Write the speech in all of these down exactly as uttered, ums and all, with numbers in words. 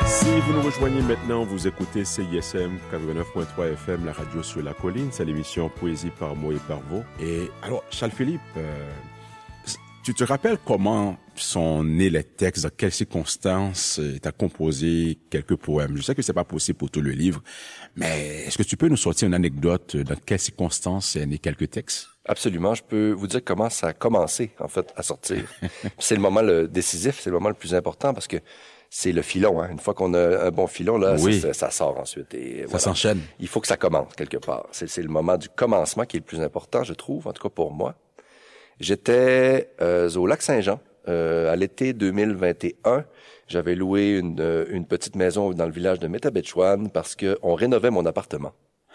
Si vous nous rejoignez maintenant, vous écoutez C I S M quatre-vingt-neuf virgule trois F M, la radio sur la colline. C'est l'émission Poésie par mots et par mots. Et alors, Charles-Philippe, euh, tu te rappelles comment sont nés les textes, dans quelles circonstances tu as composé quelques poèmes? Je sais que c'est pas possible pour tout le livre, mais est-ce que tu peux nous sortir une anecdote dans quelles circonstances est né quelques textes? Absolument. Je peux vous dire comment ça a commencé, en fait, à sortir. C'est le moment le décisif, c'est le moment le plus important parce que c'est le filon. Hein. Une fois qu'on a un bon filon, là, oui. ça, ça sort ensuite. Et ça voilà. s'enchaîne. Il faut que ça commence quelque part. C'est, c'est le moment du commencement qui est le plus important, je trouve, en tout cas pour moi. J'étais euh, au Lac-Saint-Jean euh, à l'été deux mille vingt et un. J'avais loué une, euh, une petite maison dans le village de Métabetchouan parce que on rénovait mon appartement.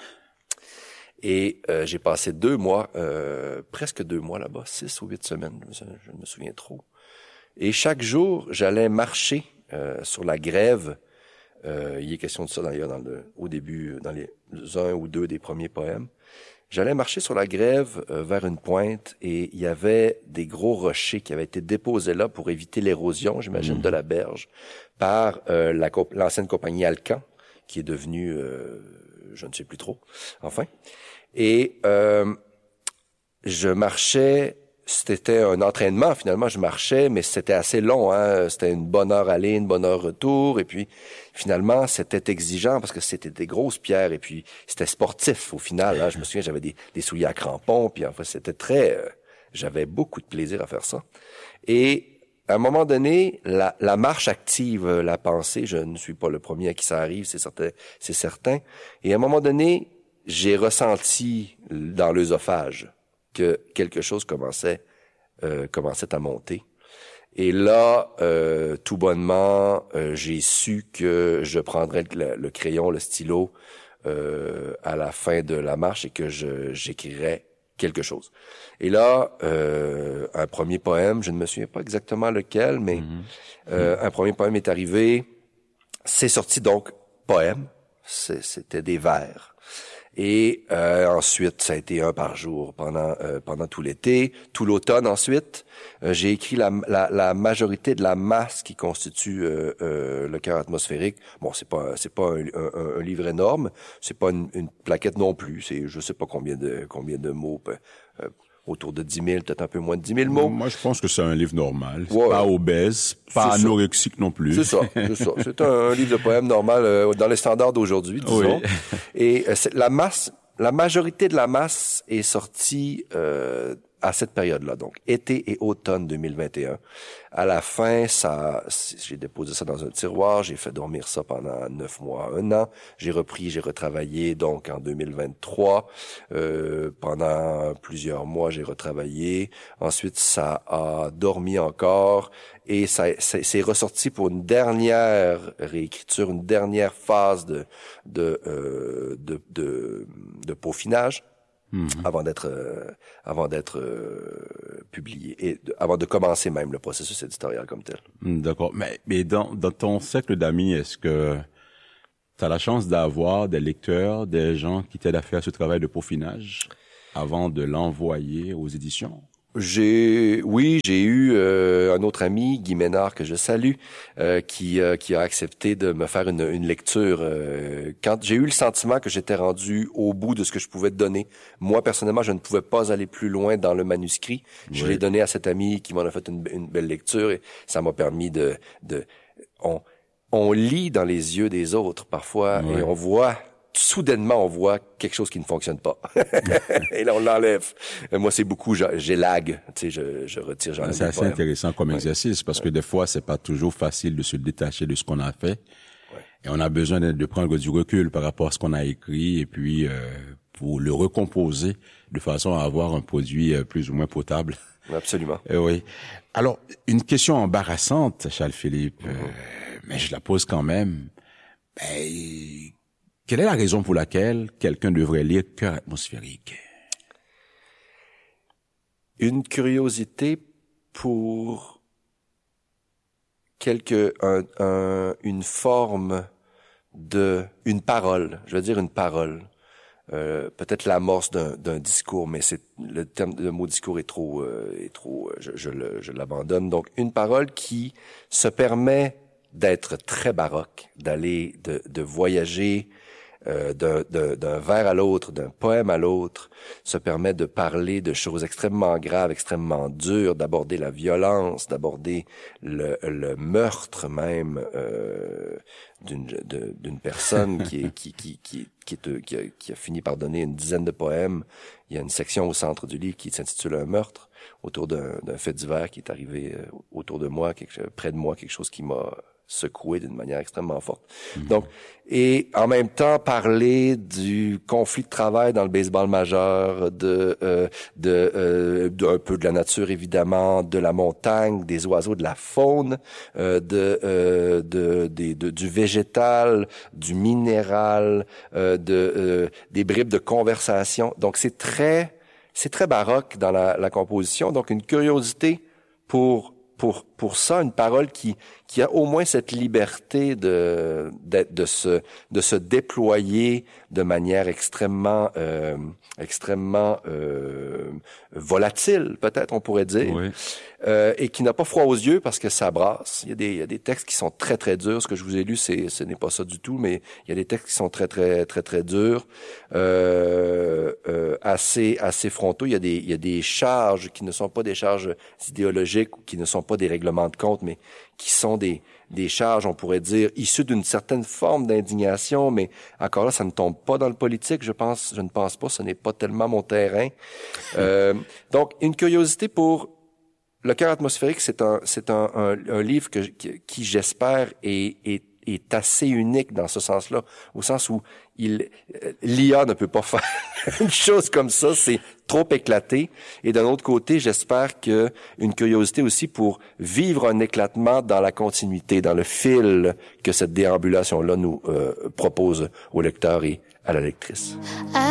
Et euh, j'ai passé deux mois, euh, presque deux mois là-bas, six ou huit semaines, je, je me souviens trop. Et chaque jour, j'allais marcher euh, sur la grève. Euh, il y a question de ça d'ailleurs dans le, au début, dans les un ou deux des premiers poèmes. J'allais marcher sur la grève euh, vers une pointe et il y avait des gros rochers qui avaient été déposés là pour éviter l'érosion, j'imagine, mmh. de la berge, par euh, la, l'ancienne compagnie Alcan, qui est devenue, euh, je ne sais plus trop, enfin. Et euh, je marchais, c'était un entraînement finalement, je marchais, mais c'était assez long, hein. C'était une bonne heure aller, une bonne heure retour, et puis finalement c'était exigeant parce que c'était des grosses pierres, et puis c'était sportif au final. Hein. Je me souviens, j'avais des, des souliers à crampons, puis enfin c'était très, euh, j'avais beaucoup de plaisir à faire ça. Et à un moment donné, la, la marche active la pensée. Je ne suis pas le premier à qui ça arrive, c'est certain, c'est certain. Et à un moment donné, j'ai ressenti dans l'œsophage que quelque chose commençait euh, commençait à monter. Et là, euh, tout bonnement, euh, j'ai su que je prendrais le, le crayon, le stylo euh, à la fin de la marche et que je j'écrirais quelque chose. Et là, euh, un premier poème, je ne me souviens pas exactement lequel, mais mm-hmm. euh, un premier poème est arrivé. C'est sorti donc poème. C'est, c'était des vers. Et euh, ensuite, ça a été un par jour pendant euh, pendant tout l'été, tout l'automne. Ensuite, euh, j'ai écrit la, la la majorité de la masse qui constitue euh, euh, le cœur atmosphérique. Bon, c'est pas c'est pas un, un, un livre énorme, c'est pas une, une plaquette non plus. C'est je sais pas combien de combien de mots. Euh, autour de dix mille, peut-être un peu moins de dix mille mots. Moi, je pense que c'est un livre normal. Ouais, pas obèse, pas anorexique non plus. C'est ça, c'est ça. C'est un, un livre de poèmes normal euh, dans les standards d'aujourd'hui, disons. Oui. Et euh, c'est, la masse, la majorité de la masse est sortie euh, à cette période-là, donc été et automne deux mille vingt et un. À la fin, ça, j'ai déposé ça dans un tiroir, j'ai fait dormir ça pendant neuf mois, un an. J'ai repris, j'ai retravaillé donc en deux mille vingt-trois. Euh, pendant plusieurs mois, j'ai retravaillé. Ensuite, ça a dormi encore et ça c'est, c'est ressorti pour une dernière réécriture, une dernière phase de de euh, de, de, de peaufinage. Mmh. Avant d'être euh, avant d'être euh, publié et de, avant de commencer même le processus éditorial comme tel. D'accord. Mais mais dans dans ton cercle d'amis, est-ce que tu as la chance d'avoir des lecteurs, des gens qui t'aident à faire ce travail de peaufinage avant de l'envoyer aux éditions? J'ai, oui, j'ai eu euh, un autre ami, Guy Ménard, que je salue, euh, qui euh, qui a accepté de me faire une, une lecture. Euh, quand j'ai eu le sentiment que j'étais rendu au bout de ce que je pouvais te donner, moi personnellement, je ne pouvais pas aller plus loin dans le manuscrit. Oui. Je l'ai donné à cet ami qui m'en a fait une, une belle lecture et ça m'a permis de de on on lit dans les yeux des autres parfois oui. et on voit. Soudainement, on voit quelque chose qui ne fonctionne pas. Et là, on l'enlève. Moi, c'est beaucoup, j'élague, tu sais, je, je retire, j'enlève. C'est assez poèmes. Intéressant comme ouais. exercice parce ouais. que des fois, c'est pas toujours facile de se détacher de ce qu'on a fait. Ouais. Et on a besoin de, de prendre du recul par rapport à ce qu'on a écrit et puis, euh, pour le recomposer de façon à avoir un produit euh, plus ou moins potable. Absolument. Euh, oui. Alors, une question embarrassante, Charles-Philippe, mm-hmm. euh, mais je la pose quand même. Ben, quelle est la raison pour laquelle quelqu'un devrait lire Cœur atmosphérique? Une curiosité pour quelque un, un une forme de une parole, je veux dire une parole. Euh, peut-être l'amorce d'un, d'un discours, mais c'est le terme, le mot discours est trop, euh, est trop, je, je, le, je l'abandonne. Donc une parole qui se permet d'être très baroque, d'aller, de, de voyager euh, d'un, d'un, d'un vers à l'autre, d'un poème à l'autre, se permet de parler de choses extrêmement graves, extrêmement dures, d'aborder la violence, d'aborder le, le meurtre même euh, d'une, de, d'une personne qui est qui qui qui qui, est, qui, a, qui a fini par donner une dizaine de poèmes. Il y a une section au centre du livre qui s'intitule Un meurtre, autour d'un, d'un fait divers qui est arrivé euh, autour de moi, quelque, près de moi, quelque chose qui m'a secoué d'une manière extrêmement forte. Mmh. Donc, et en même temps parler du conflit de travail dans le baseball majeur, de euh, de euh, d'un peu de la nature évidemment, de la montagne, des oiseaux, de la faune, euh, de, euh, de, de de du végétal, du minéral, euh, de euh, des bribes de conversation. Donc c'est très c'est très baroque dans la, la composition. Donc une curiosité pour pour pour ça, une parole qui qui a au moins cette liberté de de, de se de se déployer de manière extrêmement euh, extrêmement euh, volatile, peut-être on pourrait dire, oui. euh, et qui n'a pas froid aux yeux parce que ça brasse. Il y a des il y a des textes qui sont très très durs. Ce que je vous ai lu, c'est ce n'est pas ça du tout, mais il y a des textes qui sont très très très très durs, euh, euh, assez assez frontaux. Il y a des il y a des charges qui ne sont pas des charges idéologiques ou qui ne sont pas des règlements de compte, mais qui sont des des charges, on pourrait dire, issues d'une certaine forme d'indignation, mais encore là, ça ne tombe pas dans le politique, je pense, je ne pense pas, ce n'est pas tellement mon terrain. Euh, donc, une curiosité pour Le cœur atmosphérique, c'est un c'est un, un, un livre que, qui, qui j'espère, est, est est assez unique dans ce sens-là, au sens où il l'I A ne peut pas faire une chose comme ça, c'est trop éclaté. Et d'un autre côté, j'espère que une curiosité aussi pour vivre un éclatement dans la continuité, dans le fil que cette déambulation-là nous euh, propose au lecteur et à la lectrice.